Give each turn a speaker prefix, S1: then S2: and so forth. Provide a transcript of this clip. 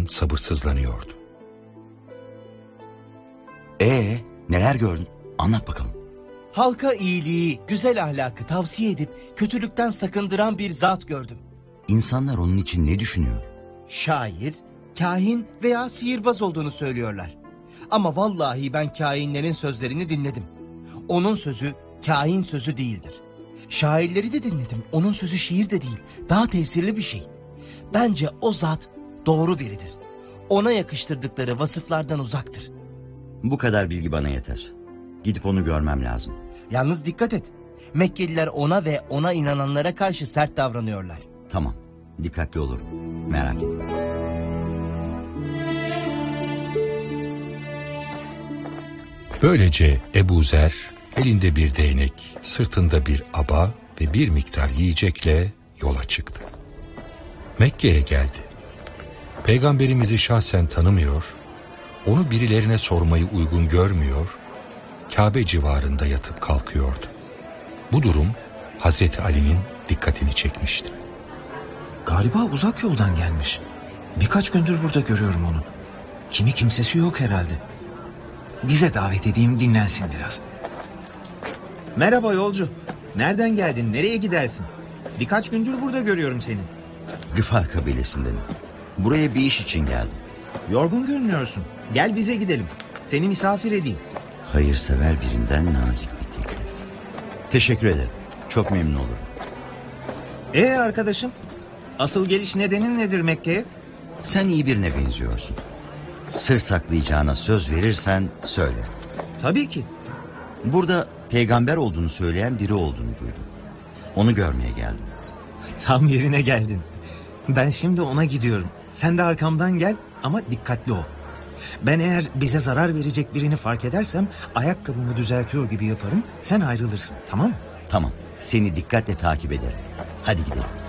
S1: sabırsızlanıyordu.
S2: Neler gördün? Anlat bakalım.
S3: Halka iyiliği, güzel ahlakı tavsiye edip kötülükten sakındıran bir zat gördüm.
S2: İnsanlar onun için ne düşünüyor?
S3: Şair, kahin veya sihirbaz olduğunu söylüyorlar. Ama vallahi ben kahinlerin sözlerini dinledim. Onun sözü kahin sözü değildir. Şairleri de dinledim. Onun sözü şiir de değil. Daha tesirli bir şey. Bence o zat doğru biridir. Ona yakıştırdıkları vasıflardan uzaktır.
S2: Bu kadar bilgi bana yeter. Gidip onu görmem lazım.
S3: Yalnız dikkat et. Mekkeliler ona ve ona inananlara karşı sert davranıyorlar.
S2: Tamam, dikkatli olurum. Merak etme.
S1: Böylece Ebu Zer elinde bir değnek, sırtında bir aba ve bir miktar yiyecekle yola çıktı. Mekke'ye geldi. Peygamberimizi şahsen tanımıyor, onu birilerine sormayı uygun görmüyor, Kabe civarında yatıp kalkıyordu. Bu durum Hazreti Ali'nin dikkatini çekmişti.
S4: Galiba uzak yoldan gelmiş. Birkaç gündür burada görüyorum onu. Kimi kimsesi yok herhalde. Bize davet edeyim, dinlensin biraz. Merhaba yolcu. Nereden geldin? Nereye gidersin? Birkaç gündür burada görüyorum seni.
S2: Gıfar kabilesindenim. Buraya bir iş için geldim.
S4: Yorgun görünüyorsun. Gel bize gidelim. Seni misafir edeyim.
S2: Hayırsever birinden nazik bir teklif. Teşekkür ederim. Çok memnun olurum.
S4: Arkadaşım, asıl geliş nedenin nedir Mekke'ye?
S2: Sen iyi birine benziyorsun. Sır saklayacağına söz verirsen söyle.
S4: Tabii ki.
S2: Burada peygamber olduğunu söyleyen biri olduğunu duydum. Onu görmeye geldim.
S4: Tam yerine geldin. Ben şimdi ona gidiyorum. Sen de arkamdan gel ama dikkatli ol. Ben eğer bize zarar verecek birini fark edersem ayakkabımı düzeltiyor gibi yaparım. Sen ayrılırsın, tamam mı?
S2: Tamam, seni dikkatle takip ederim. Hadi gidelim.